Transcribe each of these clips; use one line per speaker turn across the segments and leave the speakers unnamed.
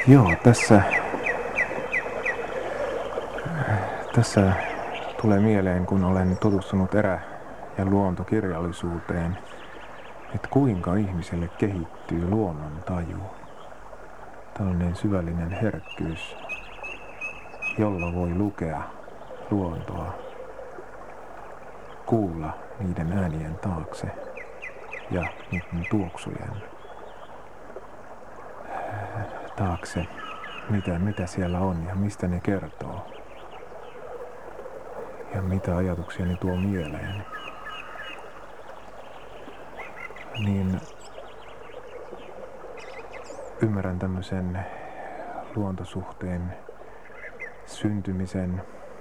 Joo, tässä tulee mieleen, kun olen tutustunut erä- ja luontokirjallisuuteen, että kuinka ihmiselle kehittyy luonnon taju. Tällainen syvällinen herkkyys, jolla voi lukea luontoa, kuulla niiden äänien taakse ja niiden tuoksujen taakse, mitä siellä on ja mistä ne kertoo ja mitä ajatuksia ne tuo mieleen. Niin ymmärrän tämmöisen luontosuhteen syntymisen,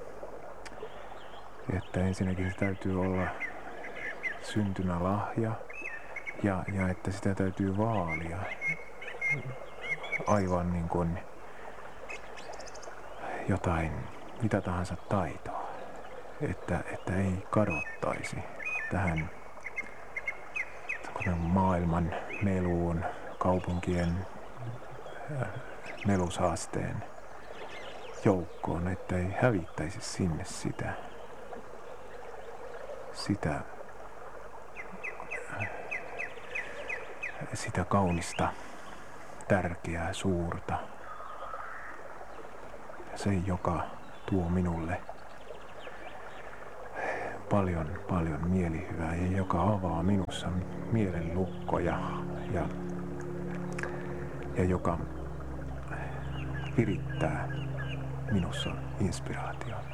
että ensinnäkin se täytyy olla syntymälahja ja että sitä täytyy vaalia aivan niin kuin jotain, mitä tahansa taitoa, että ei kadottaisi tähän maailman meluun, kaupunkien melusaasteen joukkoon, että ei hävittäisi sinne sitä kaunista, tärkeää, suurta. Se, joka tuo minulle paljon mielihyvää ja joka avaa minussa mielen lukkoja ja joka virittää minussa inspiraation.